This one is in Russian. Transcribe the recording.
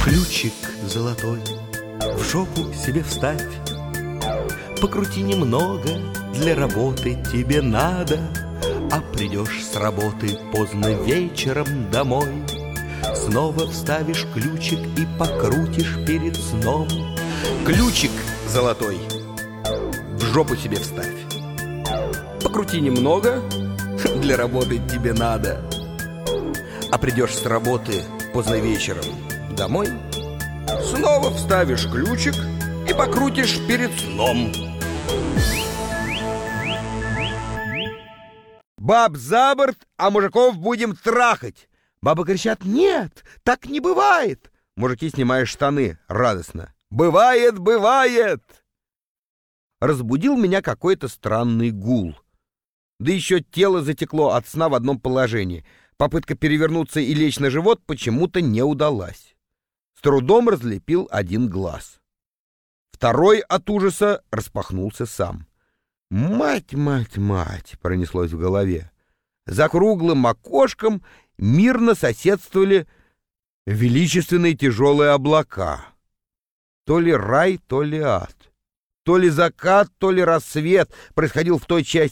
Ключик золотой в жопу себе вставь, покрути немного, для работы тебе надо. А придешь с работы поздно вечером домой, снова вставишь ключик и покрутишь перед сном. Ключик золотой в жопу себе вставь, покрути немного, для работы тебе надо. А придешь с работы поздно вечером домой, снова вставишь ключик и покрутишь перед сном. Баб за борт, а мужиков будем трахать. Бабы кричат: нет, так не бывает. Мужики снимают штаны радостно: бывает, бывает. Разбудил меня какой-то странный гул. Да еще тело затекло от сна в одном положении. Попытка перевернуться и лечь на живот почему-то не удалась. С трудом разлепил один глаз. Второй от ужаса распахнулся сам. «Мать, мать, мать!» — пронеслось в голове. За круглым окошком мирно соседствовали величественные тяжелые облака. То ли рай, то ли ад. То ли закат, то ли рассвет происходил в той части